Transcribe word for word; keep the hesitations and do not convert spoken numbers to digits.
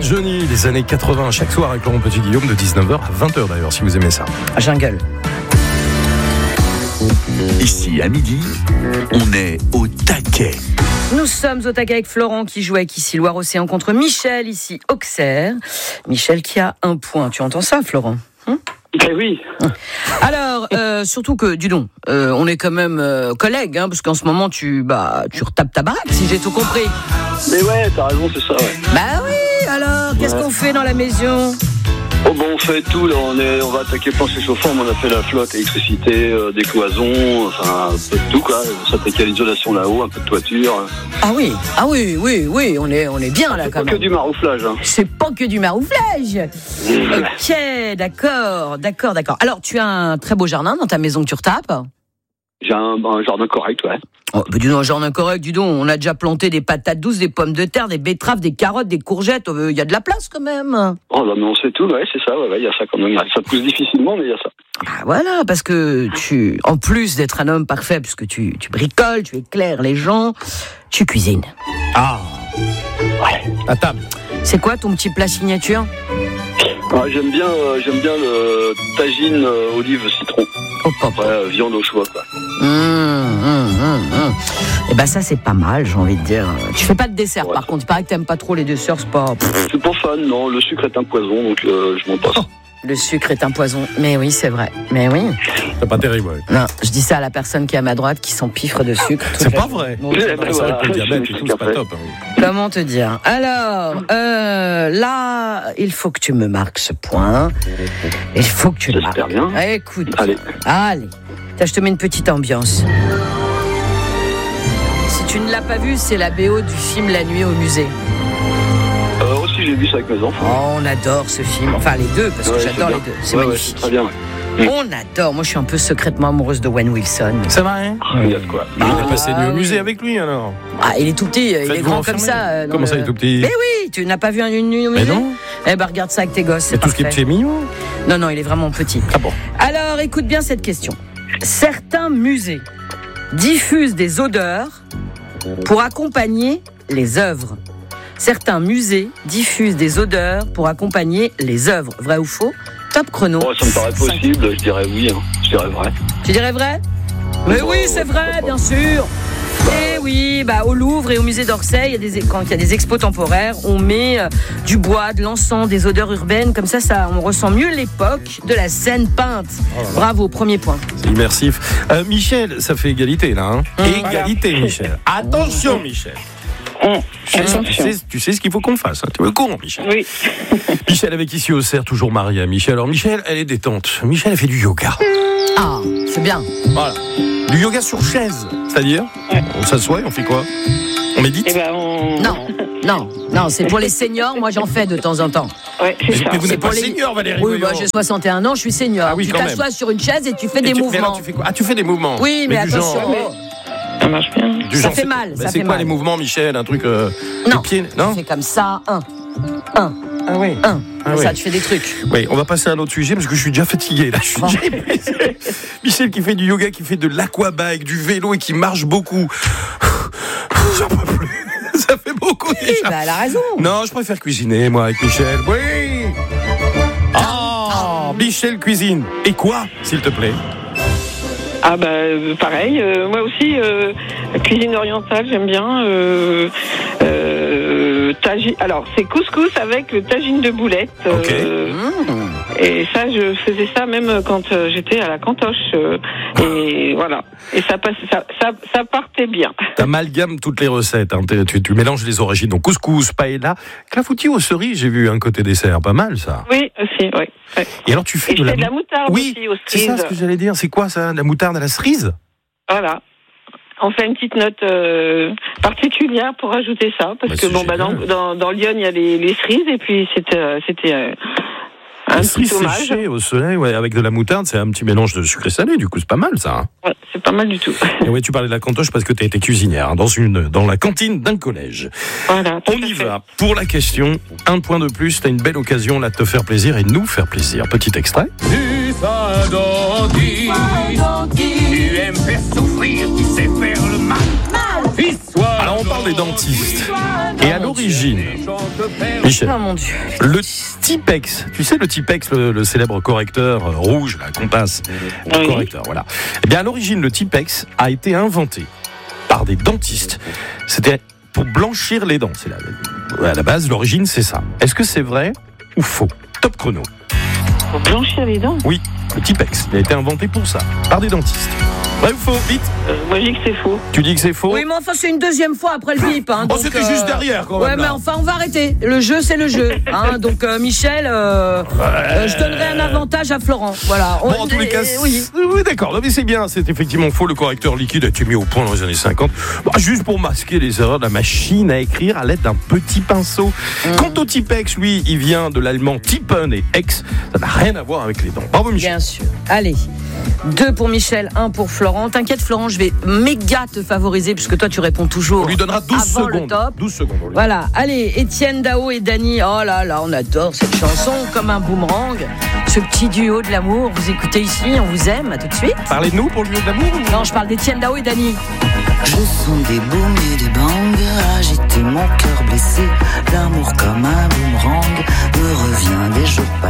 Johnny, les années quatre-vingts, chaque soir avec Laurent Petit-Guillaume de dix-neuf heures à vingt heures d'ailleurs, si vous aimez ça. Jungle. Ici, à midi, on est au taquet. Nous sommes au taquet avec Florent qui joue avec ici Loire-Océan contre Michel, ici Auxerre. Michel qui a un point. Tu entends ça, Florent ? Hum Eh oui. Alors, euh, surtout que, dis donc, euh, on est quand même euh, collègues, hein, parce qu'en ce moment, tu, bah, tu retapes ta baraque, si j'ai tout compris. Mais ouais, t'as raison, c'est ça, ouais. Bah oui, alors, qu'est-ce Ouais. qu'on fait dans la maison ? Oh bon, on fait tout, là, on, est, on va attaquer plancher chauffant, mais on a fait la flotte, électricité, euh, des cloisons, enfin, un peu de tout, quoi. On s'attaquait à l'isolation là-haut, un peu de toiture. Ah oui, ah oui, oui, oui, on est, on est bien là C'est quand pas que même. du marouflage, hein. C'est pas que du marouflage. Ok, d'accord, d'accord, d'accord. Alors, tu as un très beau jardin dans ta maison que tu retapes ? J'ai un, un jardin correct, ouais. Oh, bah dis donc, un jardin correct, dis donc, on a déjà planté des patates douces, des pommes de terre, des betteraves, des carottes, des courgettes, il euh, y a de la place quand même. Oh là, mais on sait tout, ouais, c'est ça, ouais, il ouais, y a ça quand même. Ça pousse difficilement, mais il y a ça. Ah, voilà, parce que tu, en plus d'être un homme parfait, puisque tu, tu bricoles, tu éclaires les gens, tu cuisines. Ah, Ouais. à table. C'est quoi ton petit plat signature ? Ah, j'aime bien, euh, j'aime bien le tagine euh, olive citron. Oh, pop. Ouais, euh, viande au choix, quoi. Mmh, mmh, mmh, mmh. Eh ben ça c'est pas mal, j'ai envie de dire. Tu fais pas de dessert Ouais. par contre, il paraît que t'aimes pas trop les desserts, c'est pas... Je suis pas fan, non. Le sucre est un poison, donc euh, je m'en passe. Le sucre est un poison. Mais oui, c'est vrai. Mais oui. C'est pas terrible, ouais. Non, je dis ça à la personne qui est à ma droite qui s'empiffre de sucre. toute C'est la pas journée. vrai. Non, Eh c'est ben, pas C'est vrai. vrai que le diabète et tout, c'est pas Après. top. hein. Comment te dire ? Alors, euh, là, il faut que tu me marques ce point. Il faut que tu le marques. J'espère bien. Ah, écoute. Allez. Allez. Tiens, je te mets une petite ambiance. Si tu ne l'as pas vu, c'est la B O du film La Nuit au musée. Euh, aussi, j'ai vu ça avec mes enfants. Oh, on adore ce film. Enfin, les deux, parce que Ouais, j'adore c'est les bien. deux. C'est Ouais, ouais, magnifique. c'est très bien. On adore. Moi, je suis un peu secrètement amoureuse de Owen Wilson. C'est vrai. Il y a de quoi. Il Ah, a passé nuit au oui. musée avec lui alors. Ah, il est tout petit, il est Faites-vous grand comme enfermer. ça. euh, dans Comment ça, le- il est tout petit? Mais oui, tu n'as pas vu un- une nuit au Mais musée ? non. Eh ben, regarde ça avec tes gosses, c'est C'est tout ce qui est parfait. petit et mignon. Non, non, il est vraiment petit. Ah bon. Alors, écoute bien cette question. Certains musées diffusent des odeurs pour accompagner les œuvres. Certains musées diffusent des odeurs pour accompagner les œuvres. Vrai ou faux ? Top chrono. Oh, ça me paraît Cinq. possible, je dirais oui, hein. Je dirais vrai. Tu dirais vrai ? Mais Bon, oui, ouais, c'est pourquoi vrai, pas. bien sûr. Et oui, bah, au Louvre et au musée d'Orsay, il y a des, quand il y a des expos temporaires, on met euh, du bois, de l'encens, des odeurs urbaines. Comme ça, ça, on ressent mieux l'époque de la scène peinte. Oh là là. Bravo, premier point. C'est immersif. Euh, Michel, ça fait égalité là. Hein. Mmh. Égalité, Michel. Attention, Michel. Tu sais, tu sais, tu sais ce qu'il faut qu'on fasse. Hein. Tu es au courant, Michel. Oui. Michel avec ici au cerf, toujours marié à Michel. Alors Michel, elle est détente. Michel, elle fait du yoga. Ah, c'est bien. Voilà. Du yoga sur chaise. C'est-à-dire, Ouais. on s'assoit et on fait quoi? On médite? Eh ben, on... Non, non, non, c'est pour les seniors. Moi, j'en fais de temps en temps. Ouais, c'est Mais, ça. mais vous C'est n'êtes pas pour les- senior, Valérie. Oui, voyons. moi, j'ai soixante et un ans, je suis senior. Ah oui, tu quand t'assois même. sur une chaise et tu fais Et des tu- mais mouvements. alors, tu fais quoi? Ah, tu fais des mouvements. Oui, mais, du attention. genre- oh, Ça marche bien. du Ça genre, fait c'est- mal, mais ça c'est fait quoi mal. les mouvements, Michel? Un truc euh, Non. de pied, non? C'est comme ça, un, un, Ah oui. un. Ah Comme ça, oui. tu fais des trucs. Oui, on va passer à un autre sujet parce que je suis déjà fatigué là. Je suis Bon. déjà épuisé. Michel qui fait du yoga, qui fait de l'aquabike, du vélo et qui marche beaucoup. J'en peux plus. Ça fait beaucoup Oui, déjà. bah, elle a raison. Non, je préfère cuisiner moi avec Michel. Oui. Ah, Michel cuisine. Et quoi, s'il te plaît? Ah bah euh, pareil, euh, moi aussi euh, cuisine orientale j'aime bien. Euh, euh, tagine, alors c'est couscous avec le tagine de boulettes. Ok. euh, Mmh. Et ça je faisais ça même quand euh, j'étais à la cantoche. euh, et voilà. Et ça passe, ça, ça, ça partait bien. T'amalgames toutes les recettes. Hein. Tu, tu- tu mélanges les origines. Donc couscous, paella, clafoutis aux cerises. J'ai vu un côté dessert, pas mal ça. Oui aussi, oui. Ouais. Et alors tu fais Et je de la, fais de la moutarde oui, aussi aux c'est ça cerises. ce que j'allais dire. C'est quoi ça, de la moutarde à la cerise? Voilà. On fait une petite note euh, particulière pour ajouter ça, parce Bah, que c'est bon, bah, dans, génial. dans, dans Lyon, il y a les, les cerises, et puis c'était, euh, c'était euh, un La petit cerise hommage. séchée au soleil, ouais, avec de la moutarde, c'est un petit mélange de sucré salé. Du coup, c'est pas mal ça. Hein. Ouais, c'est pas mal du tout. Et ouais, tu parlais de la cantoche parce que tu as été cuisinière hein, dans une dans la cantine d'un collège. Voilà. tout On à y fait. va pour la question. Un point de plus. T'as une belle occasion là de te faire plaisir et de nous faire plaisir. Petit extrait. Tu un donkey, tu aimes faire souffrir, tu sais faire le mal. Histoire Alors on parle des dentistes. Et à l'origine, Michel, Oh mon Dieu. le Tipex, tu sais le Tipex, le, le célèbre correcteur euh, rouge, la qu'on passe, le Oui. correcteur, voilà. Eh bien à l'origine, le Tipex a été inventé par des dentistes. C'était pour blanchir les dents. C'est la, à la base, l'origine, c'est ça. Est-ce que c'est vrai ou faux? Top chrono. Pour blanchir les dents. Oui, le Tipex, il a été inventé pour ça, par des dentistes. Vrai ou faux? Vite. Euh, moi, je dis que c'est faux. Tu dis que c'est faux? Oui, mais enfin, c'est une deuxième fois après le bip. Hein, Oh, donc, c'était juste derrière, quand Ouais, même, mais là. enfin, on va arrêter. Le jeu, c'est le jeu. Hein, donc, euh, Michel, euh, euh, je donnerai un avantage à Florent. Voilà. Bon, On- en tous les cas, euh, oui. oui, d'accord. Non, mais c'est bien. C'est effectivement faux. Le correcteur liquide a été mis au point dans les années cinquante. Bah, juste pour masquer les erreurs de la machine à écrire à l'aide d'un petit pinceau. Mmh. Quant au Tipex, lui, il vient de l'allemand Tippen et Ex. Ça n'a rien à voir avec les dents. Bravo, Michel. Bien sûr. Allez. Deux pour Michel, un pour Florent. T'inquiète, Florent, je vais méga te favoriser puisque toi, tu réponds toujours. On lui donnera douze avant le secondes. top. douze secondes. on lui- Voilà, allez, Étienne Dao et Dany. Oh là là, on adore cette chanson comme un boomerang. Ce petit duo de l'amour, vous écoutez ici, on vous aime, à tout de suite. Parlez de nous pour le lieu de l'amour ou- Non, je parle d'Étienne Dao et Dany. Je sens des booms et des bangs agiter mon cœur blessé. L'amour comme un boomerang me revient des jours passés.